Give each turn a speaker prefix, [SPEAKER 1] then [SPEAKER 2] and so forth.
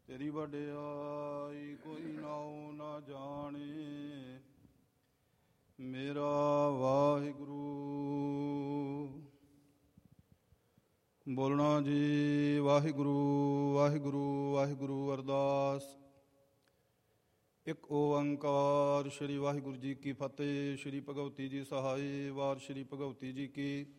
[SPEAKER 1] ਤੇਰੀ ਵਡਿਆਈ ਕੋਈ ਨਾਉ ਨਾ ਜਾਣੇ। ਮੇਰਾ ਵਾਹਿਗੁਰੂ। ਬੋਲਣਾ ਜੀ ਵਾਹਿਗੁਰੂ ਵਾਹਿਗੁਰੂ ਵਾਹਿਗੁਰੂ। ਅਰਦਾਸ। ਇੱਕ ਓੰਕਾਰ। ਸ਼੍ਰੀ ਵਾਹਿਗੁਰੂ ਜੀ ਕੀ ਫਤਿਹ। ਸ਼੍ਰੀ ਭਗਵਤੀ ਜੀ ਸਹਾਈ। ਵਾਰ ਸ਼੍ਰੀ ਭਗਵਤੀ ਜੀ ਕੀ